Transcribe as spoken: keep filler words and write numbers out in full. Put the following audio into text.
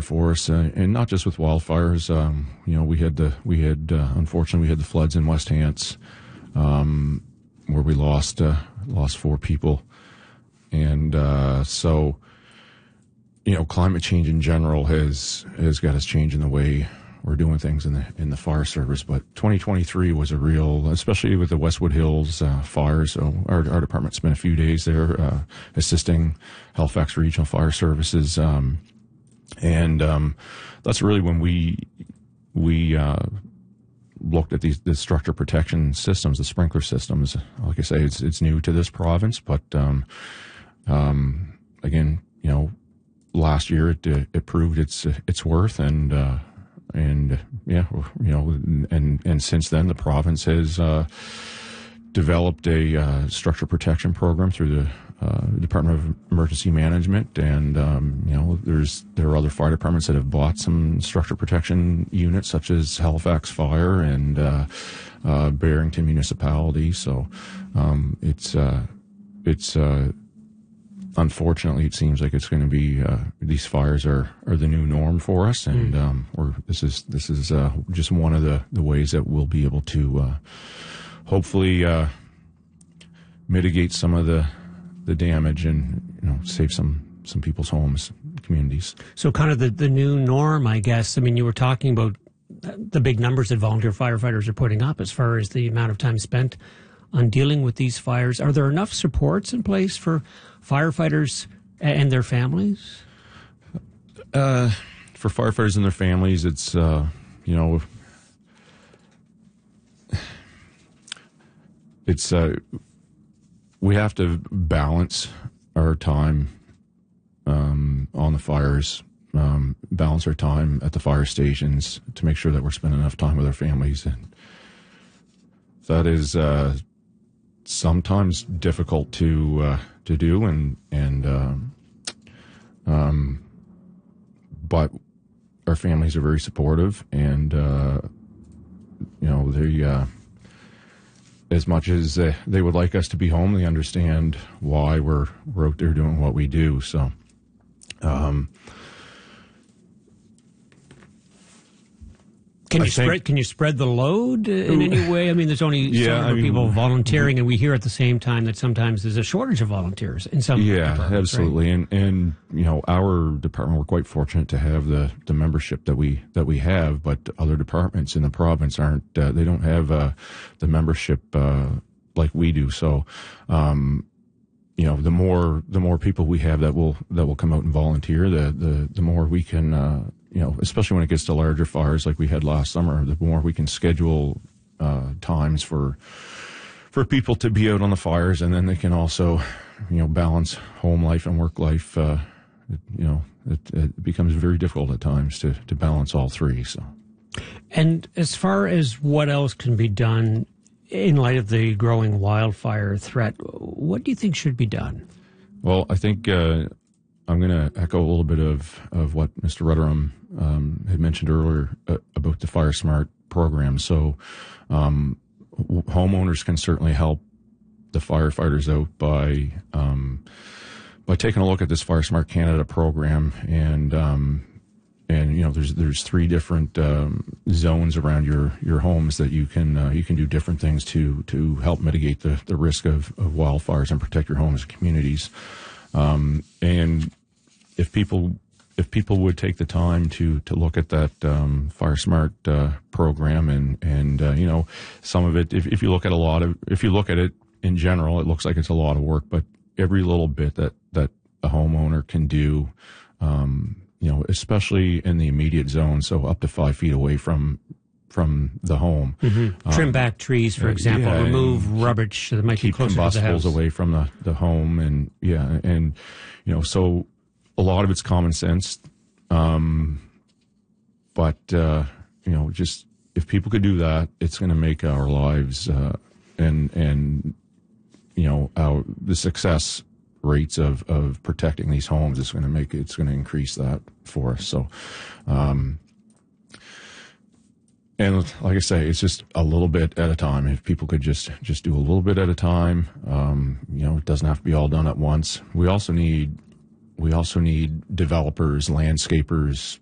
for us, uh, and not just with wildfires. Um, you know, we had the we had uh, unfortunately we had the floods in West Hants, um, where we lost uh, lost four people, and uh, so you know, climate change in general has has got us changing the way we're doing things in the in the fire service. But twenty twenty-three was a real, especially with the Westwood Hills uh, fires. So our our department spent a few days there uh, assisting Halifax Regional Fire Services, um, and um, that's really when we we uh, looked at these the structure protection systems, the sprinkler systems. Like I say, it's it's new to this province, but um, um, again, you know, last year it it proved its its worth, and uh, and yeah, you know, and and since then the province has uh, developed a uh, structure protection program through the uh, Department of Emergency Management, and um, you know, there's there are other fire departments that have bought some structure protection units, such as Halifax Fire and uh, uh, Barrington Municipality. So um, it's uh, it's. Uh, Unfortunately, it seems like it's going to be uh, these fires are, are the new norm for us, and um, we're, this is this is uh, just one of the, the ways that we'll be able to uh, hopefully uh, mitigate some of the the damage and, you know, save some some people's homes, communities. So, kind of the, the new norm, I guess. I mean, you were talking about the big numbers that volunteer firefighters are putting up as far as the amount of time spent on dealing with these fires. Are there enough supports in place for firefighters and their families? Uh, for firefighters and their families, it's, uh, you know, it's, uh, we have to balance our time um, on the fires, um, balance our time at the fire stations to make sure that we're spending enough time with our families. And that is uh, sometimes difficult to uh, to do, and and um, um, but our families are very supportive, and uh, you know, they uh, as much as uh, they would like us to be home, they understand why we're we're out there doing what we do. So. Um, Can you I spread? think, Can you spread the load in any way? I mean, there's only yeah, so many I mean, people volunteering, and we hear at the same time that sometimes there's a shortage of volunteers in some. Yeah, absolutely, right? and and you know, our department, we're quite fortunate to have the, the membership that we that we have, but other departments in the province aren't. Uh, they don't have uh, the membership uh, like we do. So, um, you know, the more the more people we have that will that will come out and volunteer, the the the more we can. Uh, You know, especially when it gets to larger fires like we had last summer, the more we can schedule uh, times for for people to be out on the fires, and then they can also, you know, balance home life and work life. Uh, it, you know, it, it becomes very difficult at times to to balance all three. So, and as far as what else can be done in light of the growing wildfire threat, what do you think should be done? Well, I think. Uh, I'm going to echo a little bit of, of what Mister Rutherham um, had mentioned earlier uh, about the Fire Smart program. So um, w- homeowners can certainly help the firefighters out by um, by taking a look at this Fire Smart Canada program, and um, and you know, there's there's three different um, zones around your, your homes that you can uh, you can do different things to to help mitigate the, the risk of, of wildfires and protect your homes and communities. Um, and if people, if people would take the time to, to look at that, um, Fire Smart, uh, program, and, and, uh, you know, some of it, if, if you look at a lot of, if you look at it in general, it looks like it's a lot of work, but every little bit that, that a homeowner can do, um, you know, especially in the immediate zone, so up to five feet away from, from the home. Mm-hmm. Trim um, back trees, for example, yeah, remove rubbish that might be closer to the house. Keep combustibles away from the, the home, and yeah, and you know, so a lot of it's common sense, um, but uh, you know, just if people could do that, it's going to make our lives uh, and and you know, our the success rates of of protecting these homes is going to make it's going to increase that for us. So. Um, And like I say, it's just a little bit at a time. If people could just, just do a little bit at a time, um, you know, it doesn't have to be all done at once. We also need, we also need developers, landscapers,